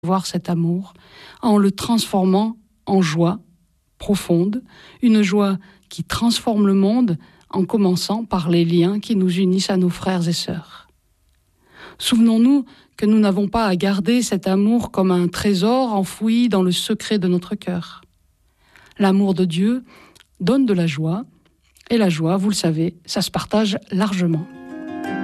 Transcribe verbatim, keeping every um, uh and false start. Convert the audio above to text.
voir cet amour en le transformant en joie profonde, une joie qui transforme le monde en commençant par les liens qui nous unissent à nos frères et sœurs. Souvenons-nous que nous n'avons pas à garder cet amour comme un trésor enfoui dans le secret de notre cœur. L'amour de Dieu donne de la joie, et la joie, vous le savez, ça se partage largement.